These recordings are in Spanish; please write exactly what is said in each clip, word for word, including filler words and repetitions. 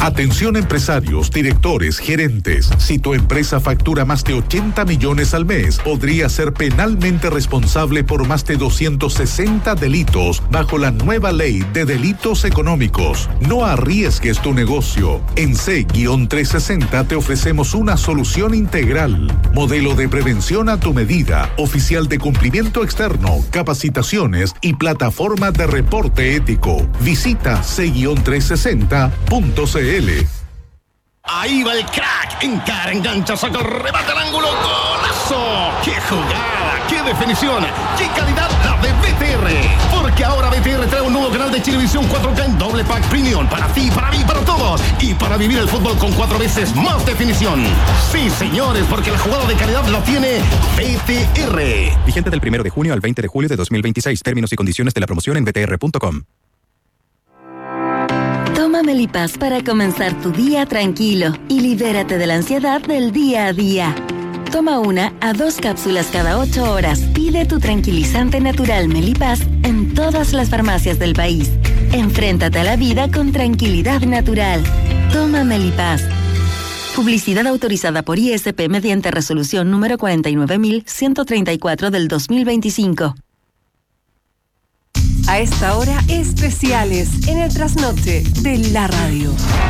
Atención empresarios, directores, gerentes. Si tu empresa factura más de ochenta millones al mes, podría ser penalmente responsable por más de doscientos sesenta delitos bajo la nueva ley de delitos económicos. No arriesgues tu negocio. En C trescientos sesenta te ofrecemos una solución integral. Modelo de prevención a tu medida, oficial de cumplimiento externo, capacitaciones y plataforma de reporte ético. Visita C trescientos sesenta punto c l. Ahí va el crack, encara, engancha, saca el remate al ángulo, ¡golazo! ¡Qué jugada! ¡Qué definición! ¡Qué calidad la de B T R! Porque ahora B T R trae un nuevo canal de Chilevisión cuatro K en doble pack premium para ti, para mí, para todos y para vivir el fútbol con cuatro veces más definición. Sí, señores, porque la jugada de calidad la tiene B T R. Vigente del primero de junio al veinte de julio de dos mil veintiséis. Términos y condiciones de la promoción en b t r punto com. Toma Melipaz para comenzar tu día tranquilo y libérate de la ansiedad del día a día. Toma una a dos cápsulas cada ocho horas. Pide tu tranquilizante natural Melipaz en todas las farmacias del país. Enfréntate a la vida con tranquilidad natural. Toma Melipaz. Publicidad autorizada por I S P mediante resolución número cuarenta y nueve mil ciento treinta y cuatro del dos mil veinticinco. A esta hora, especiales en el trasnoche de la radio.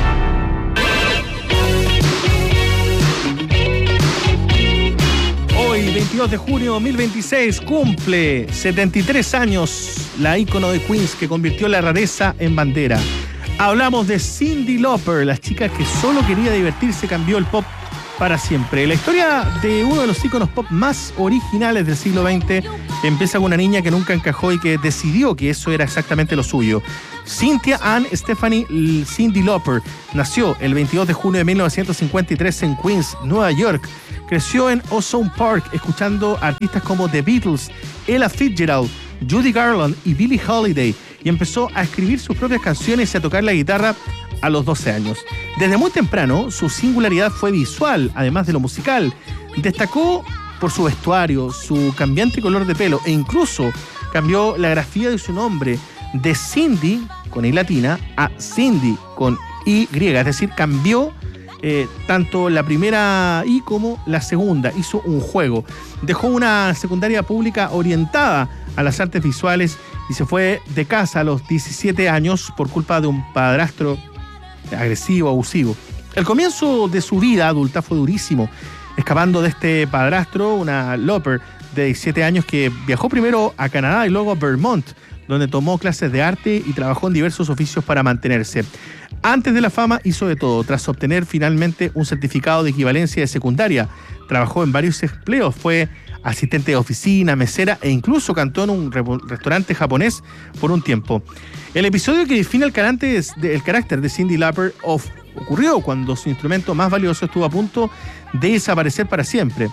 Hoy, veintidós de junio de dos mil veintiséis, cumple setenta y tres años la ícono de Queens que convirtió la rareza en bandera. Hablamos de Cyndi Lauper, la chica que solo quería divertirse, cambió el pop para siempre. La historia de uno de los íconos pop más originales del siglo veinte empieza con una niña que nunca encajó y que decidió que eso era exactamente lo suyo. Cynthia Ann Stephanie Cyndi Lauper nació el veintidós de junio de mil novecientos cincuenta y tres en Queens, Nueva York. Creció en Ozone Park escuchando artistas como The Beatles, Ella Fitzgerald, Judy Garland y Billie Holiday, y empezó a escribir sus propias canciones y a tocar la guitarra a los doce años. Desde muy temprano, su singularidad fue visual, además de lo musical. Destacó por su vestuario, su cambiante color de pelo, e incluso cambió la grafía de su nombre de Cyndi, con I latina, a Cyndi, con Y, es decir, cambió eh, tanto la primera I como la segunda, hizo un juego. Dejó una secundaria pública orientada a las artes visuales y se fue de casa a los diecisiete años por culpa de un padrastro agresivo, abusivo. El comienzo de su vida adulta fue durísimo, escapando de este padrastro, una Lauper de diecisiete años que viajó primero a Canadá y luego a Vermont, donde tomó clases de arte y trabajó en diversos oficios para mantenerse. Antes de la fama hizo de todo. Tras obtener finalmente un certificado de equivalencia de secundaria, trabajó en varios empleos, fue asistente de oficina, mesera e incluso cantó en un re- restaurante japonés por un tiempo. El episodio que define el carácter, el carácter de Cyndi Lauper of, ocurrió cuando su instrumento más valioso estuvo a punto de desaparecer para siempre.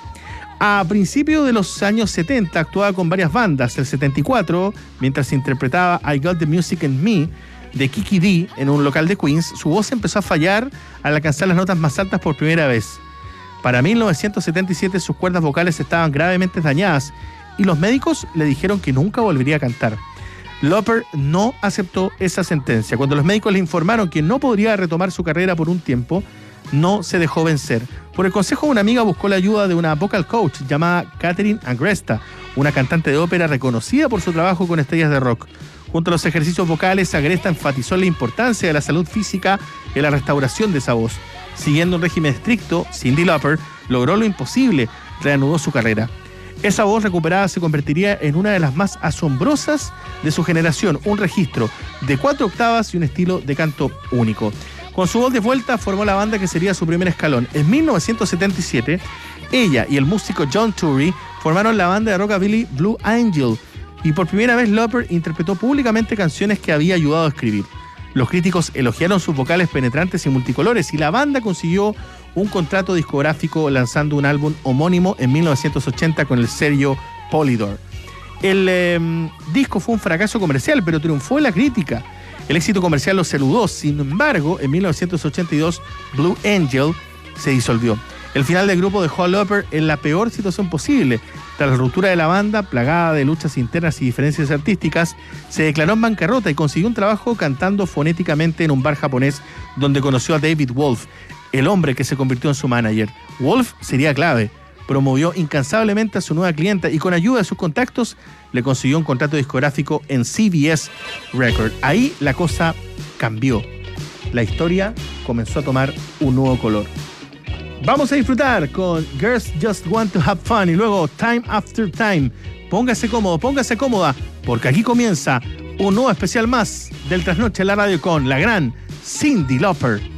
A principios de los años setenta actuaba con varias bandas. El setenta y cuatro, mientras interpretaba I Got the Music in Me de Kiki Dee en un local de Queens, su voz empezó a fallar al alcanzar las notas más altas por primera vez. Para mil novecientos setenta y siete sus cuerdas vocales estaban gravemente dañadas y los médicos le dijeron que nunca volvería a cantar. Lauper no aceptó esa sentencia. Cuando los médicos le informaron que no podría retomar su carrera por un tiempo, no se dejó vencer. Por el consejo de una amiga buscó la ayuda de una vocal coach llamada Catherine Agresta, una cantante de ópera reconocida por su trabajo con estrellas de rock. Junto a los ejercicios vocales, Agresta enfatizó la importancia de la salud física en la restauración de esa voz. Siguiendo un régimen estricto, Cyndi Lauper logró lo imposible, reanudó su carrera. Esa voz recuperada se convertiría en una de las más asombrosas de su generación, un registro de cuatro octavas y un estilo de canto único. Con su voz de vuelta formó la banda que sería su primer escalón. En mil novecientos setenta y siete, ella y el músico John Turry formaron la banda de rockabilly Blue Angel y por primera vez Lauper interpretó públicamente canciones que había ayudado a escribir. Los críticos elogiaron sus vocales penetrantes y multicolores y la banda consiguió un contrato discográfico lanzando un álbum homónimo en mil novecientos ochenta con el sello Polydor. El eh, disco fue un fracaso comercial, pero triunfó en la crítica. El éxito comercial lo saludó. Sin embargo, en mil novecientos ochenta y dos, Blue Angel se disolvió. El final del grupo dejó a Lauper en la peor situación posible. Tras la ruptura de la banda, plagada de luchas internas y diferencias artísticas, se declaró en bancarrota y consiguió un trabajo cantando fonéticamente en un bar japonés donde conoció a David Wolf, el hombre que se convirtió en su manager. Wolf sería clave. Promovió incansablemente a su nueva clienta y con ayuda de sus contactos le consiguió un contrato discográfico en C B S Records. Ahí la cosa cambió. La historia comenzó a tomar un nuevo color. Vamos a disfrutar con Girls Just Want to Have Fun y luego Time After Time. Póngase cómodo, póngase cómoda, porque aquí comienza un nuevo especial más del Trasnoche en la Radio con la gran Cyndi Lauper.